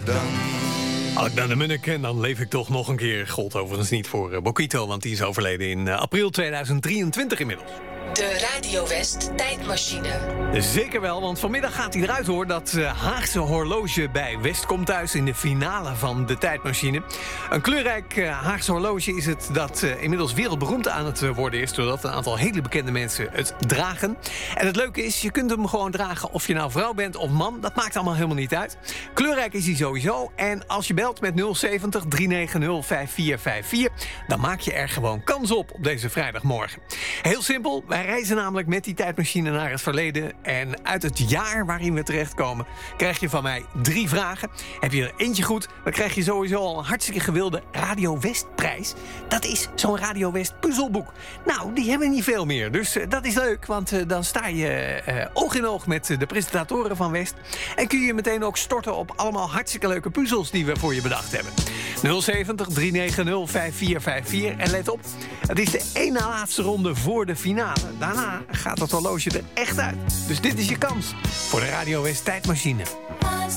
Als ik naar de Munnik en dan leef ik toch nog een keer. Gold overigens niet voor Bokito, want die is overleden in april 2023 inmiddels. De Radio West tijdmachine. Zeker wel, want vanmiddag gaat hij eruit hoor. Dat Haagse horloge bij West komt thuis in de finale van de tijdmachine. Een kleurrijk Haagse horloge is het dat inmiddels wereldberoemd aan het worden is, doordat een aantal hele bekende mensen het dragen. En het leuke is, je kunt hem gewoon dragen of je nou vrouw bent of man. Dat maakt allemaal helemaal niet uit. Kleurrijk is hij sowieso. En als je belt met 070 390 5454, dan maak je er gewoon kans op deze vrijdagmorgen. Heel simpel, wij reizen namelijk met die tijdmachine naar het verleden. En uit het jaar waarin we terechtkomen, krijg je van mij 3 vragen. Heb je er eentje goed, dan krijg je sowieso al een hartstikke gewilde Radio West prijs. Dat is zo'n Radio West puzzelboek. Nou, die hebben niet veel meer. Dus dat is leuk, want dan sta je oog in oog met de presentatoren van West. En kun je meteen ook storten op allemaal hartstikke leuke puzzels die we voor je bedacht hebben. 070 390 5454. En let op, het is de één na laatste ronde voor de finale. Daarna gaat het horloge er echt uit. Dus dit is je kans voor de Radio West tijdmachine. Als